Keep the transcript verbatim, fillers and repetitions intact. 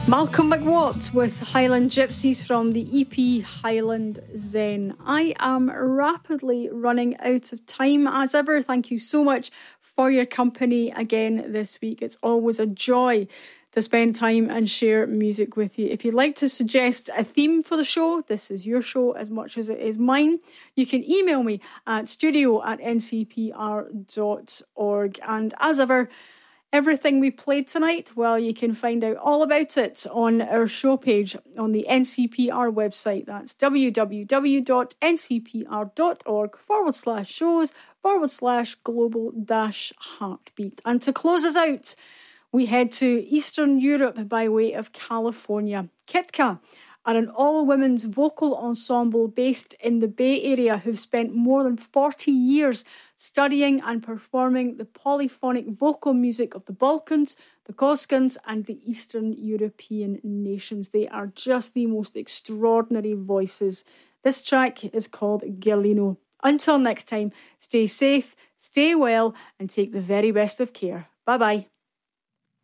Malcolm McWatt with Highland Gypsies from the E P Highland Zen. I am rapidly running out of time as ever. Thank you so much for your company again this week. It's always a joy to spend time and share music with you. If you'd like to suggest a theme for the show, this is your show as much as it is mine. You can email me at studio at n c p r dot org. And as ever, everything we played tonight, well, you can find out all about it on our show page on the N C P R website. That's www.ncpr.org forward slash shows forward slash global dash heartbeat. And to close us out, we head to Eastern Europe by way of California. Kitka are an all-women's vocal ensemble based in the Bay Area who've spent more than forty years studying and performing the polyphonic vocal music of the Balkans, the Caucasus, and the Eastern European nations. They are just the most extraordinary voices. This track is called Galino. Until next time, stay safe, stay well, and take the very best of care. Bye-bye.